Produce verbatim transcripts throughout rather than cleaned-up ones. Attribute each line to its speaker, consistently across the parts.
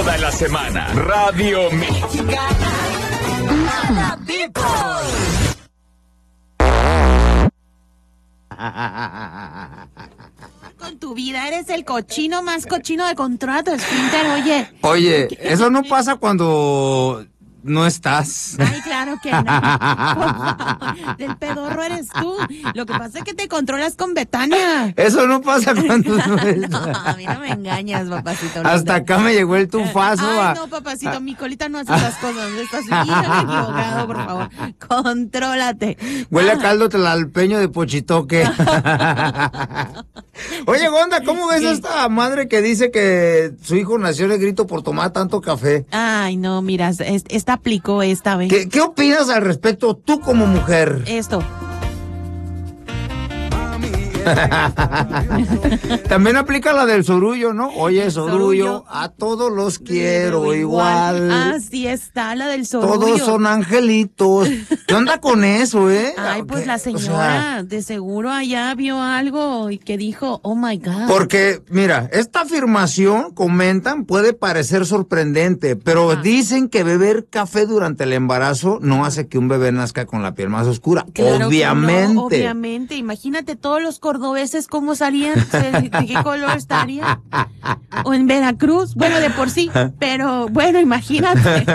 Speaker 1: toda la semana. Radio Mexicana.
Speaker 2: Con tu vida, eres el cochino más cochino de contrato, esfínter, oye.
Speaker 3: Oye, eso no pasa cuando no estás.
Speaker 2: Ay, claro que no. Por favor, del pedorro eres tú. Lo que pasa es que te controlas con Betania.
Speaker 3: Eso no pasa cuando no estás.
Speaker 2: No, a mí no me engañas, papacito lindo.
Speaker 3: Hasta acá me llegó el tufazo.
Speaker 2: Ay,
Speaker 3: a...
Speaker 2: no, papacito, mi colita no hace esas cosas. Estás bien equivocado, por favor. Contrólate.
Speaker 3: Huele a caldo tlalpeño de pochitoque. Oye, Gonda, ¿cómo ves a esta madre que dice que su hijo nació negrito por tomar tanto café?
Speaker 2: Ay, no, mira, es, esta aplicó esta vez.
Speaker 3: ¿Qué, ¿Qué opinas al respecto tú como mujer?
Speaker 2: Esto.
Speaker 3: También aplica la del sorullo, ¿no? Oye, sorullo, a todos los quiero igual.
Speaker 2: Así está, la del sorullo.
Speaker 3: Todos son angelitos. ¿Qué onda con eso, eh?
Speaker 2: Ay, pues
Speaker 3: ¿Qué?
Speaker 2: la señora,
Speaker 3: O sea,
Speaker 2: de seguro allá vio algo y que dijo, oh my God.
Speaker 3: porque, mira, esta afirmación, comentan, puede parecer sorprendente, pero
Speaker 2: Ajá.
Speaker 3: dicen que beber café durante el embarazo no hace que un bebé nazca con la piel más oscura.
Speaker 2: Claro que
Speaker 3: Obviamente.
Speaker 2: no, obviamente. Imagínate todos los cordobeses cómo salían, ¿de qué color estarían? O en Veracruz, bueno, de por sí, pero bueno, imagínate.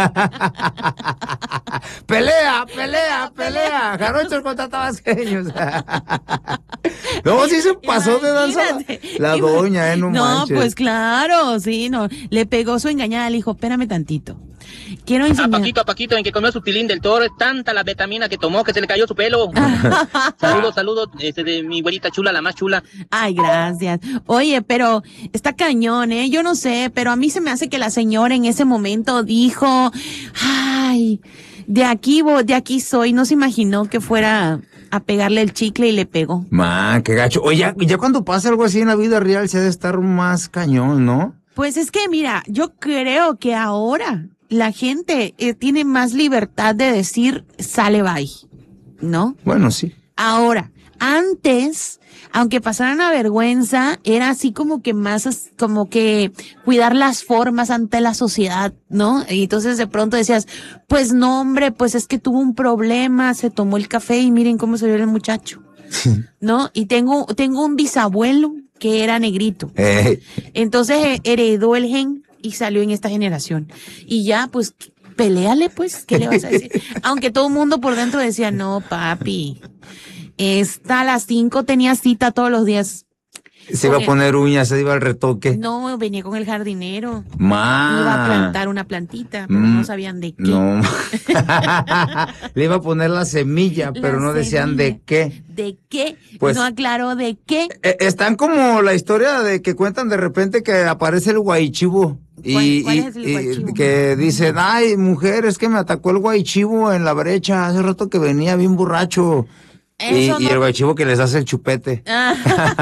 Speaker 3: pelea, pelea, pelea, jarochos contra tabasqueños. No, sí se pasó de danza la doña, eh, no,
Speaker 2: No,
Speaker 3: manches.
Speaker 2: pues claro, sí, no, le pegó su engañada, le dijo, espérame tantito. Quiero
Speaker 4: A
Speaker 2: enseñar.
Speaker 4: Paquito, a Paquito, en que comió su pilín del toro, es tanta la vitamina que tomó que se le cayó su pelo. Saludos, saludos, este, de mi güerita chula, la más chula.
Speaker 2: Ay, gracias. Oye, pero está cañón, ¿eh? Yo no sé, pero a mí se me hace que la señora en ese momento dijo, ay, de aquí, vo- de aquí soy. No se imaginó que fuera a pegarle el chicle y le pegó.
Speaker 3: Man, qué gacho. Oye, ya, ya cuando pasa algo así en la vida real se ha de estar más cañón, ¿no?
Speaker 2: Pues es que, mira, yo creo que ahora la gente eh, tiene más libertad de decir, sale bye, ¿no?
Speaker 3: Bueno, sí.
Speaker 2: Ahora, antes, aunque pasaran a vergüenza, era así como que más, as- como que cuidar las formas ante la sociedad, ¿no? Y entonces de pronto decías, pues no, hombre, pues es que tuvo un problema, se tomó el café y miren cómo se ve el muchacho, ¿no? Y tengo, tengo un bisabuelo que era negrito.
Speaker 3: Eh,
Speaker 2: Entonces eh, heredó el gen y salió en esta generación. Y ya, pues, peléale, pues, ¿qué le vas a decir? Aunque todo el mundo por dentro decía, no, papi, esta a las cinco tenía cita todos los días.
Speaker 3: se iba a poner uñas, se iba al retoque.
Speaker 2: No, venía con el jardinero.
Speaker 3: Ma.
Speaker 2: Iba a plantar una plantita, pero
Speaker 3: Mm,
Speaker 2: no sabían de qué.
Speaker 3: No. Le iba a poner la semilla,
Speaker 2: La
Speaker 3: pero no decían de
Speaker 2: semilla.
Speaker 3: qué.
Speaker 2: ¿De qué?
Speaker 3: Pues-
Speaker 2: no aclaró de qué.
Speaker 3: Eh, están como la historia de que cuentan de repente que aparece el guaychivo. Y,
Speaker 2: ¿Cuál- cuál
Speaker 3: y-
Speaker 2: es el
Speaker 3: y
Speaker 2: guaychivo?
Speaker 3: que dicen, ay, mujer, es que me atacó el guaychivo en la brecha, hace rato que venía bien borracho. Y,
Speaker 2: Eso
Speaker 3: y
Speaker 2: no-
Speaker 3: el guaychivo que les hace el chupete.
Speaker 2: Ah.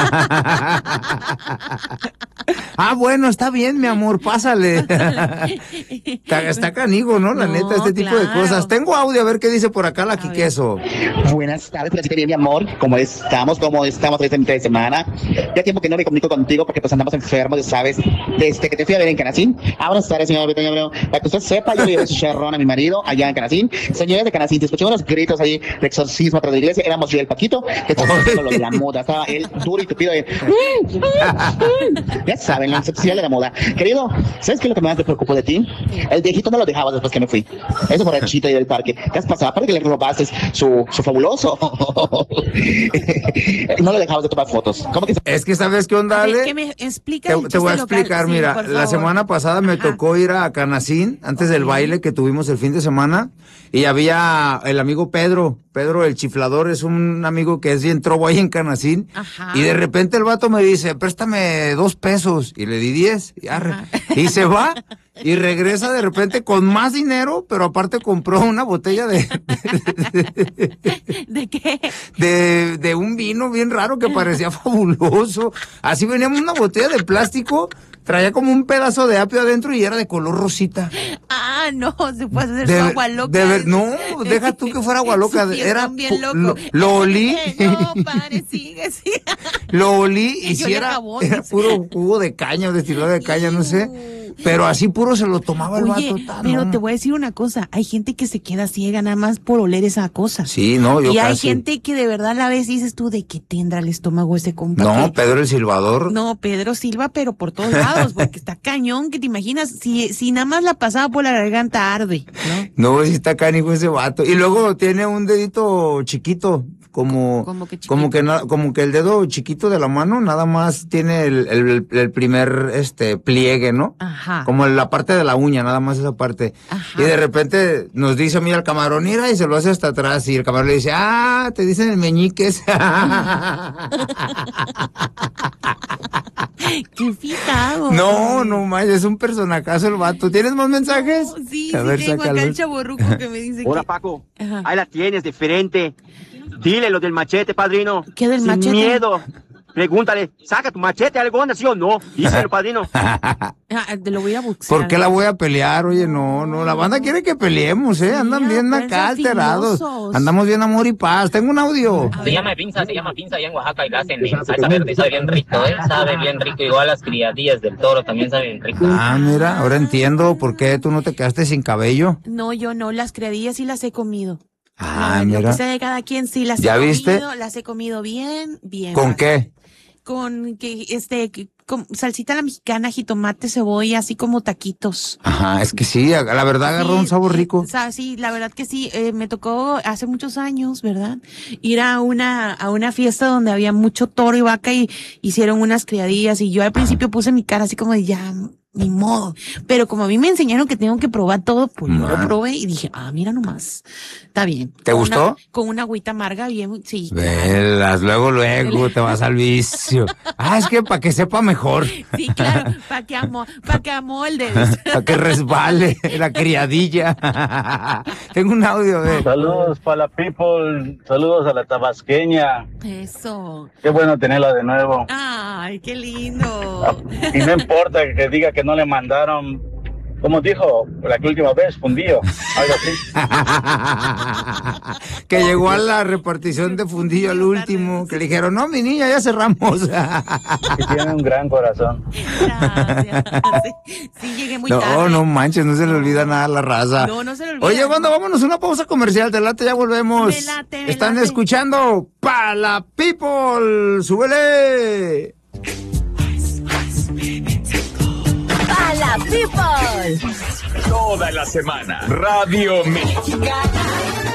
Speaker 3: Ah, bueno, está bien, mi amor, pásale. está, está canigo, ¿no? La
Speaker 2: No,
Speaker 3: neta, este tipo de
Speaker 2: claro.
Speaker 3: cosas. Tengo audio, a ver qué dice por acá la Quiqueso.
Speaker 5: Buenas tardes, placer bien, mi amor. ¿Cómo estamos? ¿Cómo estamos esta mitad de semana? Ya tiempo que no me comunico contigo porque pues andamos enfermos, ya sabes, desde que te fui a ver en Canacín. Ah, buenas tardes, señora Betania Abreu. Para que usted sepa, yo le llevé chicharrón a mi marido allá en Canacín. Señores de Canacín, te escuché unos gritos ahí de exorcismo atrás de la iglesia. Éramos yo y el Paquito, que estaba haciendo lo de la moda. Estaba él duro y tupido de... Ya saben, la excepción de la moda. Querido, ¿sabes qué es lo que más me preocupó de ti? El viejito no lo dejabas después que me fui. Ese borrachito ahí del parque. ¿Qué has pasado? Aparte que le robaste su, su fabuloso. No lo dejabas de tomar fotos. ¿Cómo que?
Speaker 3: Es que, ¿sabes qué onda,
Speaker 2: A ver,
Speaker 3: Ale?
Speaker 2: ¿qué me explica
Speaker 3: Te,
Speaker 2: el
Speaker 3: te voy a
Speaker 2: chiste local?
Speaker 3: explicar,
Speaker 2: Sí,
Speaker 3: mira,
Speaker 2: por
Speaker 3: la
Speaker 2: favor.
Speaker 3: semana pasada me
Speaker 2: Ajá.
Speaker 3: tocó ir a Canacín, antes del
Speaker 2: Ok.
Speaker 3: baile que tuvimos el fin de semana, y había el amigo Pedro, Pedro el chiflador, es un amigo que es bien trobo ahí en Canacín,
Speaker 2: Ajá.
Speaker 3: y de repente el vato me dice, préstame dos pesos, y le di diez, y, arre.
Speaker 2: Ajá.
Speaker 3: Y se va, y regresa de repente con más dinero, pero aparte compró una botella de,
Speaker 2: ¿De qué?
Speaker 3: de, de un vino bien raro que parecía fabuloso. Así veníamos una botella de plástico, traía como un pedazo de apio adentro y era de color rosita.
Speaker 2: Ah, Ah, no, se puede hacer
Speaker 3: De-
Speaker 2: su agua loca.
Speaker 3: de ver- no, deja tú que fuera agua loca.
Speaker 2: Sí,
Speaker 3: Era
Speaker 2: están bien
Speaker 3: pu-
Speaker 2: locos.
Speaker 3: lo, lo olí.
Speaker 2: No, padre, sigue, sigue.
Speaker 3: Lo olí y
Speaker 2: Yo
Speaker 3: si
Speaker 2: le
Speaker 3: era,
Speaker 2: jabón,
Speaker 3: era
Speaker 2: dice.
Speaker 3: puro jugo de caña o destilado de caña, no sé. Pero así puro se lo tomaba el
Speaker 2: Oye,
Speaker 3: vato. ta,
Speaker 2: pero
Speaker 3: no.
Speaker 2: te voy a decir una cosa, hay gente que se queda ciega nada más por oler esa cosa.
Speaker 3: Sí, no, yo
Speaker 2: y hay
Speaker 3: casi.
Speaker 2: gente que de verdad la ves y dices tú, ¿de qué tendrá el estómago ese compa?
Speaker 3: No,
Speaker 2: que-
Speaker 3: Pedro el Silvador.
Speaker 2: No, Pedro Silva, pero por todos lados, porque está cañón, que te imaginas, si, si nada más la pasaba por la garganta arde, ¿no?
Speaker 3: No, sí está cánico ese vato. Y luego tiene un dedito chiquito, como,
Speaker 2: Como que chiquito.
Speaker 3: como que na- como que el dedo chiquito de la mano nada más tiene el, el, el primer este pliegue, ¿no?
Speaker 2: Ajá.
Speaker 3: Como la parte de la uña, nada más esa parte.
Speaker 2: Ajá.
Speaker 3: Y de repente nos dice, mira el camarón, mira, y se lo hace hasta atrás. Y el camarón le dice, ah, te dicen el meñiques.
Speaker 2: Qué fijado.
Speaker 3: No, no manches, es un personajazo el vato. ¿Tienes más mensajes?
Speaker 2: No, sí,
Speaker 3: A
Speaker 2: sí
Speaker 3: ver,
Speaker 2: tengo acá
Speaker 3: sácalos.
Speaker 2: el chaborruco que me dice
Speaker 6: Hola,
Speaker 2: que...
Speaker 6: Paco.
Speaker 2: Ajá.
Speaker 6: Ahí la tienes, diferente. Dile lo del machete, padrino.
Speaker 2: ¿Qué del
Speaker 6: Sin
Speaker 2: machete?
Speaker 6: miedo. Pregúntale, ¿saca tu machete algo, sí o no? Díselo, padrino.
Speaker 2: Ah, te lo voy a buxear.
Speaker 3: ¿Por qué la voy a pelear? Oye, no, no, la banda quiere que peleemos, ¿eh? Andan
Speaker 2: Sí,
Speaker 3: bien
Speaker 2: acuérdense,
Speaker 3: acá alterados.
Speaker 2: filosos.
Speaker 3: Andamos bien amor y paz. Tengo un audio.
Speaker 2: A
Speaker 7: Se
Speaker 2: ver.
Speaker 7: llama pinza, se llama pinza allá en Oaxaca y la hacen en salsa verde, sabe bien rico, ¿eh? Sabe bien rico, igual las criadillas del toro también saben rico.
Speaker 3: Ah, mira, ahora entiendo por qué tú no te quedaste sin cabello.
Speaker 2: No, yo no, las criadillas sí las he comido.
Speaker 3: Ah,
Speaker 2: No, lo
Speaker 3: mira.
Speaker 2: que sea de cada quien sí las
Speaker 3: ¿Ya
Speaker 2: he
Speaker 3: viste?
Speaker 2: comido, las he comido bien, bien.
Speaker 3: ¿Con qué?
Speaker 2: Con que este que- con salsita a la mexicana, jitomate, cebolla, así como taquitos.
Speaker 3: Ajá, es que sí, la verdad agarró
Speaker 2: Sí,
Speaker 3: un sabor
Speaker 2: eh,
Speaker 3: rico.
Speaker 2: O sea, sí, la verdad que sí, eh, me tocó hace muchos años, ¿verdad? Ir a una, a una fiesta donde había mucho toro y vaca y hicieron unas criadillas y yo al principio puse mi cara así como de ya, ni modo. Pero como a mí me enseñaron que tengo que probar todo, pues yo
Speaker 3: Ah.
Speaker 2: lo probé y dije, ah, mira nomás, está bien.
Speaker 3: ¿Te
Speaker 2: Con
Speaker 3: gustó?
Speaker 2: una- con una agüita amarga, bien, sí. claro.
Speaker 3: Velas, luego, luego te vas al vicio. Ah, es que para que sepa mejor,
Speaker 2: Sí, claro, para que amo, para que amoldes.
Speaker 3: para que resbale la criadilla. Tengo un audio de...
Speaker 8: Saludos para la people, saludos a la tabasqueña.
Speaker 2: Eso.
Speaker 8: Qué bueno tenerla de nuevo.
Speaker 2: Ay, qué lindo.
Speaker 8: Y no importa que diga que no le mandaron, como dijo la que última vez, fundillo, algo así.
Speaker 3: Que llegó a la repartición de fundillo al último, que le dijeron, no, mi niña, ya cerramos.
Speaker 8: Que tiene un gran corazón.
Speaker 2: Gracias. Sí, sí, llegué muy
Speaker 3: No,
Speaker 2: tarde.
Speaker 3: no manches, no se le olvida nada a la raza.
Speaker 2: No, no se le olvida.
Speaker 3: Oye, banda, vámonos a una pausa comercial, te late, ya volvemos.
Speaker 2: Me late, me
Speaker 3: Están
Speaker 2: late.
Speaker 3: escuchando Pa' la People, súbele.
Speaker 9: ¡Pa' la people!
Speaker 1: Toda la semana. Radio Mexicana.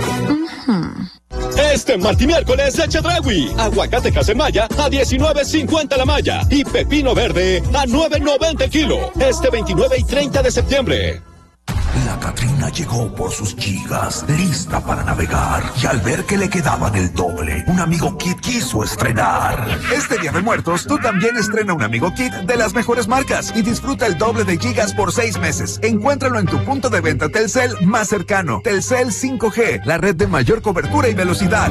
Speaker 10: Este martes miércoles leche Dragui, aguacate Casemaya a diecinueve cincuenta la malla y pepino verde a nueve noventa el kilo. Este veintinueve y treinta de septiembre.
Speaker 11: La Catrina llegó por sus gigas, lista para navegar, y al ver que le quedaban el doble, un amigo Kit quiso estrenar.
Speaker 12: Este Día de Muertos, tú también estrena un amigo Kit de las mejores marcas y disfruta el doble de gigas por seis meses. Encuéntralo en tu punto de venta Telcel más cercano. Telcel cinco G, la red de mayor cobertura y velocidad.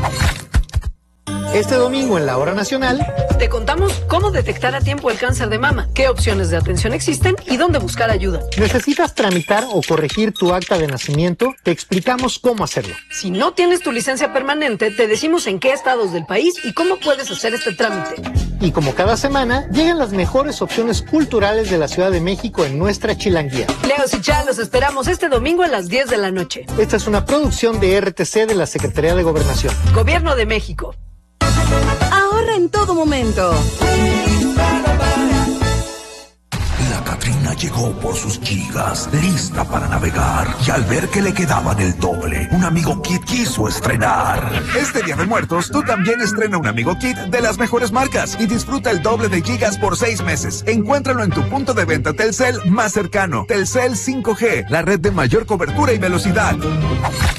Speaker 13: Este domingo en la Hora Nacional
Speaker 14: te contamos cómo detectar a tiempo el cáncer de mama, qué opciones de atención existen y dónde buscar ayuda.
Speaker 13: ¿Necesitas tramitar o corregir tu acta de nacimiento? Te explicamos cómo hacerlo.
Speaker 14: Si no tienes tu licencia permanente, te decimos en qué estados del país y cómo puedes hacer este trámite.
Speaker 13: Y como cada semana, llegan las mejores opciones culturales de la Ciudad de México en nuestra chilanguía.
Speaker 14: Leos y Chá, los esperamos este domingo a las diez de la noche.
Speaker 13: Esta es una producción de R T C de la Secretaría de Gobernación.
Speaker 14: Gobierno de México.
Speaker 9: Ahorra en todo momento.
Speaker 11: La Catrina llegó por sus gigas, lista para navegar, y al ver que le quedaban el doble, un amigo Kit quiso estrenar.
Speaker 12: Este Día de Muertos, tú también estrena un amigo Kit de las mejores marcas y disfruta el doble de gigas por seis meses. Encuéntralo en tu punto de venta Telcel más cercano. Telcel cinco G, la red de mayor cobertura y velocidad.